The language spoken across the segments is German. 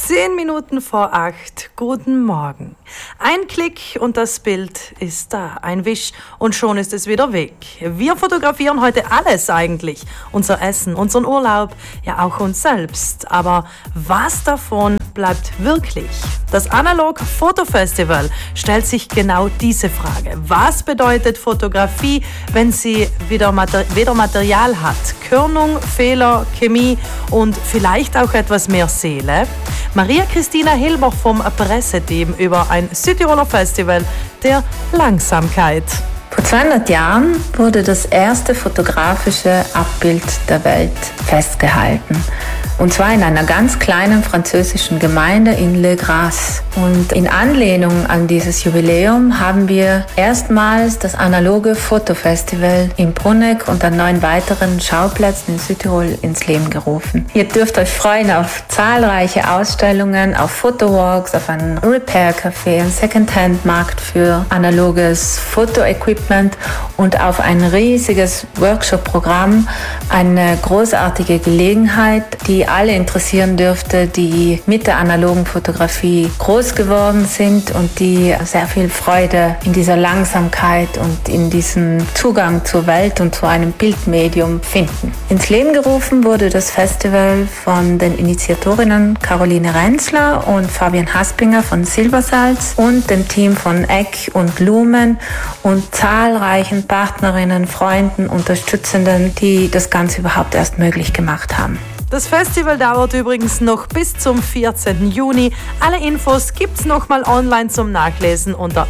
10 Minuten vor 8. Guten Morgen. Ein Klick und das Bild ist da. Ein Wisch und schon ist es wieder weg. Wir fotografieren heute alles eigentlich. Unser Essen, unseren Urlaub, ja auch uns selbst. Aber was davon bleibt wirklich? Das Analog Fotofestival stellt sich genau diese Frage. Was bedeutet Fotografie, wenn sie weder Material hat? Körnung, Fehler, Chemie und vielleicht auch etwas mehr Seele? Maria Christina Hilber vom Presseteam über ein Südtiroler Festival der Langsamkeit. Vor 200 Jahren wurde das erste fotografische Abbild der Welt festgehalten. Und zwar in einer ganz kleinen französischen Gemeinde in Le Grasse. Und in Anlehnung an dieses Jubiläum haben wir erstmals das analoge Fotofestival in Bruneck und an 9 weiteren Schauplätzen in Südtirol ins Leben gerufen. Ihr dürft euch freuen auf zahlreiche Ausstellungen, auf Fotowalks, auf ein Repair-Café, ein Secondhand-Markt für analoges Fotoequipment und auf ein riesiges Workshop-Programm, eine großartige Gelegenheit, die alle interessieren dürfte, die mit der analogen Fotografie groß geworden sind und die sehr viel Freude in dieser Langsamkeit und in diesem Zugang zur Welt und zu einem Bildmedium finden. Ins Leben gerufen wurde das Festival von den Initiatorinnen Caroline Renzler und Fabian Haspinger von Silbersalz und dem Team von Eck und Lumen und zahlreichen Partnerinnen, Freunden, Unterstützenden, die das Ganze überhaupt erst möglich gemacht haben. Das Festival dauert übrigens noch bis zum 14. Juni. Alle Infos gibt's nochmal online zum Nachlesen unter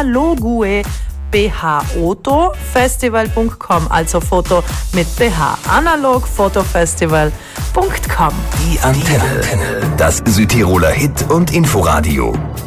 analogfotofestival.com, also Foto mit BH, analogfotofestival.com. Die Antenne, das Südtiroler Hit- und Inforadio.